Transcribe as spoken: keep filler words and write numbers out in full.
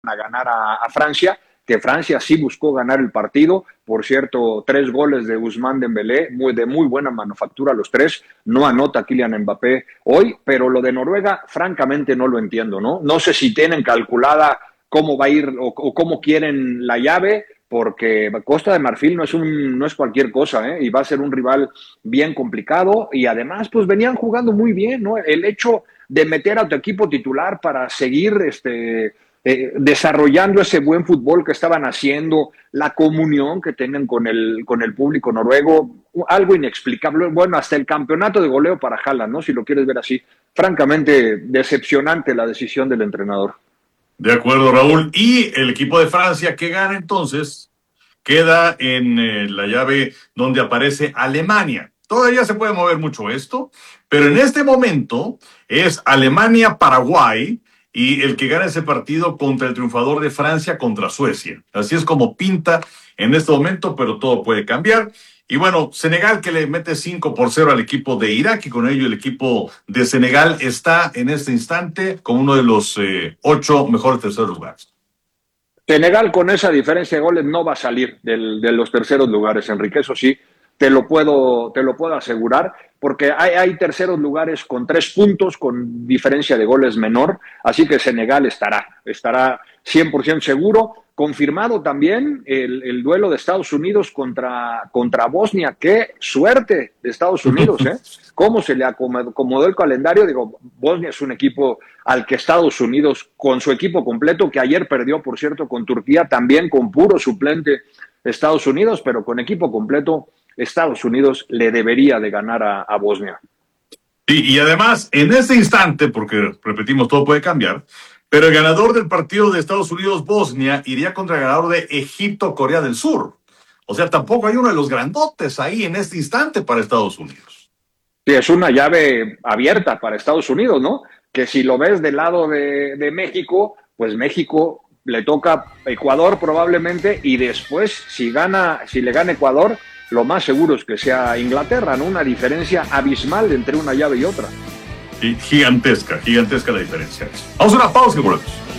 a ganar a, a Francia, que Francia sí buscó ganar el partido. Por cierto, tres goles de Ousmane Dembélé, muy, de muy buena manufactura los tres. No anota Kylian Mbappé hoy, pero lo de Noruega, francamente, no lo entiendo, ¿no? No sé si tienen calculada cómo va a ir o, o cómo quieren la llave, porque Costa de Marfil no es un no es cualquier cosa, ¿eh? Y va a ser un rival bien complicado, y además pues venían jugando muy bien, ¿no? El hecho de meter a tu equipo titular para seguir este eh, desarrollando ese buen fútbol que estaban haciendo, la comunión que tienen con el con el público noruego, algo inexplicable. Bueno, hasta el campeonato de goleo para Haaland, ¿no? Si lo quieres ver así. Francamente decepcionante la decisión del entrenador. De acuerdo, Raúl. Y el equipo de Francia que gana entonces queda en eh, la llave donde aparece Alemania. Todavía se puede mover mucho esto, pero en este momento es Alemania-Paraguay y el que gana ese partido contra el triunfador de Francia contra Suecia. Así es como pinta en este momento, pero todo puede cambiar. Y bueno, Senegal que le mete cinco por cero al equipo de Irak y con ello el equipo de Senegal está en este instante como uno de los eh, ocho mejores terceros lugares. Senegal con esa diferencia de goles no va a salir del, de los terceros lugares, Enrique, eso sí, te lo puedo, te lo puedo asegurar, porque hay, hay terceros lugares con tres puntos, con diferencia de goles menor, así que Senegal estará, estará cien por ciento seguro. Confirmado también el, el duelo de Estados Unidos contra, contra Bosnia. ¡Qué suerte de Estados Unidos! ¿eh? ¿Cómo se le acomodó el calendario? Digo, Bosnia es un equipo al que Estados Unidos, con su equipo completo, que ayer perdió, por cierto, con Turquía, también con puro suplente Estados Unidos, pero con equipo completo, Estados Unidos le debería de ganar a, a Bosnia. Y, y además, en ese instante, porque repetimos, todo puede cambiar, pero el ganador del partido de Estados Unidos-Bosnia iría contra el ganador de Egipto-Corea del Sur. O sea, tampoco hay uno de los grandotes ahí en este instante para Estados Unidos. Sí, es una llave abierta para Estados Unidos, ¿no? Que si lo ves del lado de, de México, pues México le toca Ecuador probablemente, y después, si gana, si le gana Ecuador, lo más seguro es que sea Inglaterra, ¿no? Una diferencia abismal entre una llave y otra. Y gigantesca, gigantesca la diferencia. Vamos a una pausa y volvemos.